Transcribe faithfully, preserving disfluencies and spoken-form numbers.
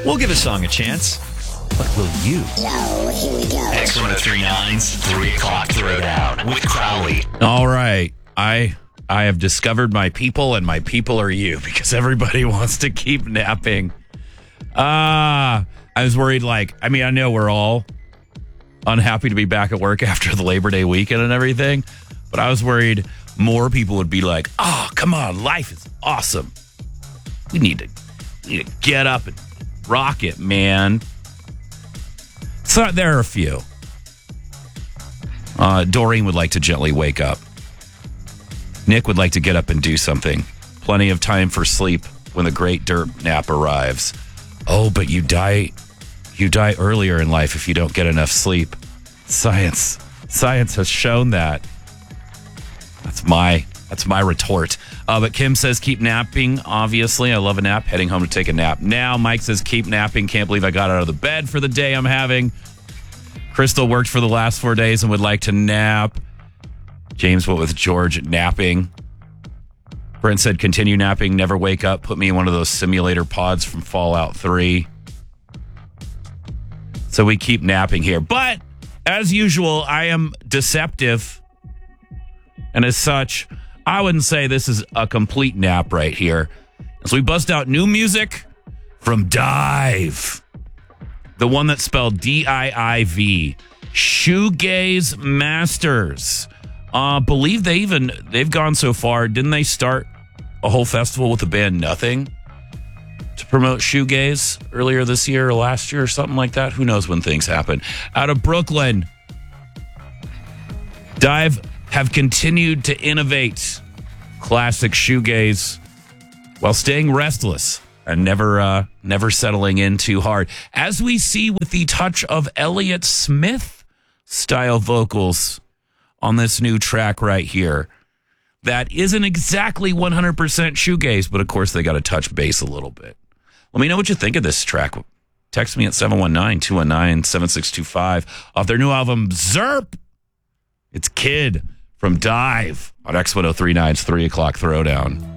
We'll give a song a chance. What will you? Yo, here we go. X one oh three nine's three o'clock Throwdown with Crowley. All right. I I have discovered my people, and my people are you, because everybody wants to keep napping. Ah, uh, I was worried, like, I mean, I know we're all unhappy to be back at work after the Labor Day weekend and everything, but I was worried more people would be like, oh, come on, life is awesome. We need to, we need to get up and rock it, man. So there are a few. Uh, Doreen would like to gently wake up. Nick would like to get up and do something. Plenty of time for sleep when the great derp nap arrives. Oh, but you die, you die earlier in life if you don't get enough sleep. Science, science has shown that. That's my, that's my retort. Uh, but Kim says keep napping. Obviously, I love a nap. Heading home to take a nap now. Mike says keep napping. Can't believe I got out of the bed for the day I'm having. Crystal worked for the last four days and would like to nap. James went with George napping. Brent said continue napping, never wake up. Put me in one of those simulator pods from Fallout three. So we keep napping here. But as usual, I am deceptive. And as such, I wouldn't say this is a complete nap right here. As we bust out new music from Dive. The one that's spelled D I I V. Shoegaze Masters. Uh, believe they even, they've gone so far. Didn't they start a whole festival with the band Nothing to promote shoegaze earlier this year or last year or something like that? Who knows when things happen. Out of Brooklyn, Dive have continued to innovate classic shoegaze while staying restless and never uh, never settling in too hard. As we see with the touch of Elliott Smith style vocals on this new track right here. That isn't exactly one hundred percent shoegaze, but of course they got to touch bass a little bit. Let me know what you think of this track. Text me at seven one nine, two one nine, seven six two five off their new album, Zerp. It's Kid from Dive on X ten thirty-nine's three o'clock Throwdown.